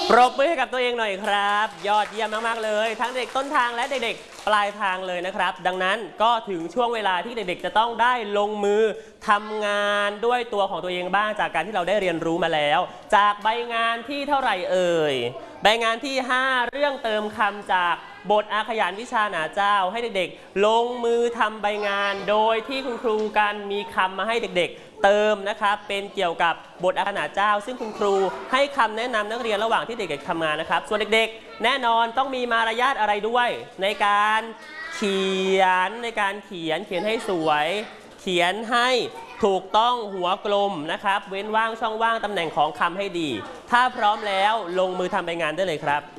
ปรบมือให้กับตัวเองหน่อยครับยอดเยี่ยมมากๆเลยทั้งเด็กต้นทางและเด็กๆปลายทางเลยนะครับดังนั้นก็ถึงช่วงเวลาที่เด็กๆจะต้องได้ลงมือทำงานด้วยตัวของตัวเองบ้างจากการที่เราได้เรียนรู้มาแล้วจากใบงานที่เท่าไหร่เอ่ยใบงานที่5เรื่องเติมคำจากบทอาขยานวิชาหนาเจ้าให้เด็กๆลงมือทำใบงานโดยที่คุณครูกันมีคำมาให้เด็กๆเติมนะครับเป็นเกี่ยวกับบทอาขยานเจ้าซึ่งคุณครูให้คำแนะนำนักเรียนระหว่างที่เด็กๆทำงานนะครับส่วนเด็กๆแน่นอนต้องมีมารยาทอะไรด้วยในการเขียนให้สวยเขียนให้ถูกต้องหัวกลมนะครับเว้นว่างช่องว่างตำแหน่งของคำให้ดีถ้าพร้อมแล้วลงมือทำใบงานได้เลยครับ